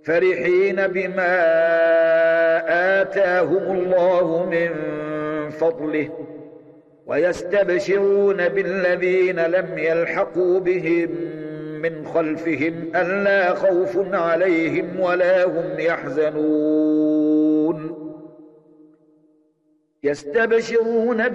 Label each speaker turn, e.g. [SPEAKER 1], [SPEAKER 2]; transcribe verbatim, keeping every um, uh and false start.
[SPEAKER 1] فرحين بما آتاهم الله من فضله ويستبشرون بالذين لم يلحقوا بهم من خلفهم ألا خوف عليهم ولا هم يحزنون يستبشرون